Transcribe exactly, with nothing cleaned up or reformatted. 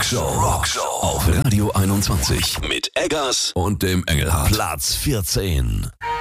Rockshow. Rockshow. Auf Radio einundzwanzig. Mit Eggers und dem Engelhardt. Platz vierzehn.